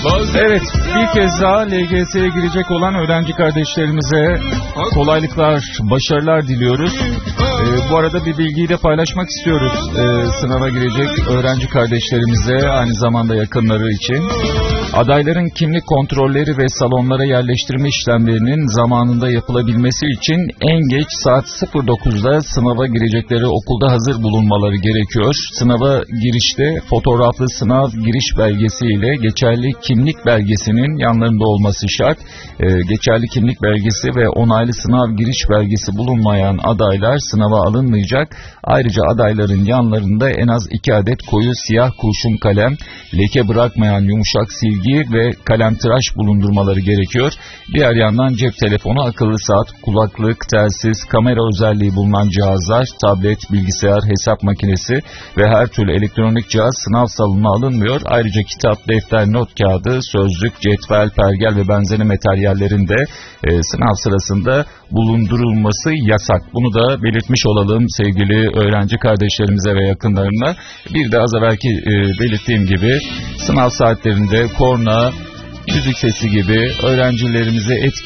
Evet, bir kez daha LGS'ye girecek olan öğrenci kardeşlerimize kolaylıklar, başarılar diliyoruz. Bu arada bir bilgiyi de paylaşmak istiyoruz sınava girecek öğrenci kardeşlerimize, aynı zamanda yakınları için. Adayların kimlik kontrolleri ve salonlara yerleştirme işlemlerinin zamanında yapılabilmesi için en geç saat 09'da sınava girecekleri okulda hazır bulunmaları gerekiyor. Sınava girişte fotoğraflı sınav giriş belgesi ile geçerli kimlik belgesinin yanlarında olması şart. Geçerli kimlik belgesi ve onaylı sınav giriş belgesi bulunmayan adaylar sınava alınmayacak. Ayrıca adayların yanlarında en az 2 adet koyu siyah kurşun kalem, leke bırakmayan yumuşak silgi ve kalemtıraş bulundurmaları gerekiyor. Diğer yandan cep telefonu, akıllı saat, kulaklık, telsiz, kamera özelliği bulunan cihazlar, tablet, bilgisayar, hesap makinesi ve her türlü elektronik cihaz sınav salonuna alınmıyor. Ayrıca kitap, defter, not kağıdı, sözlük, cetvel, pergel ve benzeri materyallerin de sınav sırasında bulundurulması yasak. Bunu da belirtmiş olalım sevgili öğrenci kardeşlerimize ve yakınlarına. Bir de az evvelki belirttiğim gibi sınav saatlerinde korna, müzik sesi gibi öğrencilerimizi